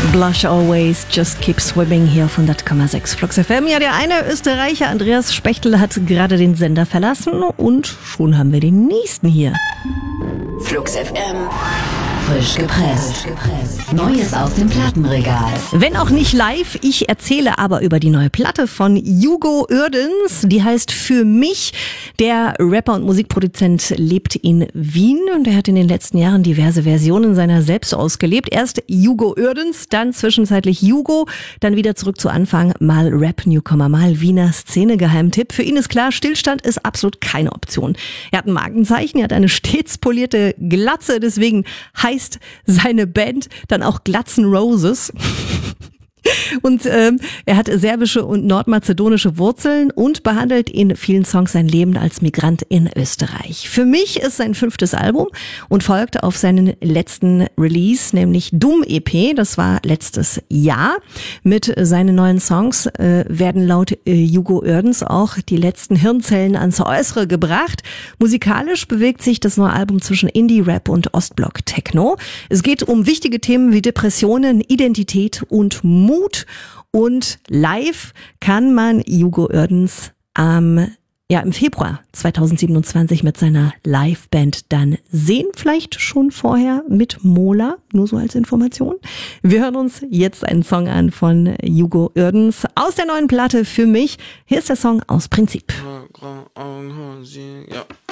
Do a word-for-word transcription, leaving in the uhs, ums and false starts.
Blush Always, Just Keep Swimming hier von hundert Komma sechs Flux F M. Ja, der eine Österreicher, Andreas Spechtel, hat gerade den Sender verlassen und schon haben wir den nächsten hier. Flux F M. Frisch gepresst. Neues aus dem Plattenregal. Wenn auch nicht live, ich erzähle aber über die neue Platte von Hugo Uerdens. Die heißt Für mich. Der Rapper und Musikproduzent lebt in Wien und er hat in den letzten Jahren diverse Versionen seiner selbst ausgelebt. Erst Hugo Uerdens, dann zwischenzeitlich Hugo, dann wieder zurück zu Anfang, mal Rap-Newcomer, mal Wiener Szene-Geheimtipp. Für ihn ist klar, Stillstand ist absolut keine Option. Er hat ein Markenzeichen, er hat eine stets polierte Glatze, deswegen heißt seine Band dann auch Glatzen Roses. Und ähm, er hat serbische und nordmazedonische Wurzeln und behandelt in vielen Songs sein Leben als Migrant in Österreich. Für mich ist sein fünftes Album und folgt auf seinen letzten Release, nämlich Dumm E P. Das war letztes Jahr. Mit seinen neuen Songs äh, werden laut äh, Hugo Uerdens auch die letzten Hirnzellen ans Äußere gebracht. Musikalisch bewegt sich das neue Album zwischen Indie-Rap und Ostblock-Techno. Es geht um wichtige Themen wie Depressionen, Identität und Mut. Und live kann man Hugo Uerdens ähm, ja, im Februar zweitausendsiebenundzwanzig mit seiner Liveband dann sehen. Vielleicht schon vorher mit Mola, nur so als Information. Wir hören uns jetzt einen Song an von Hugo Uerdens aus der neuen Platte Für mich. Hier ist der Song aus Prinzip. Ja.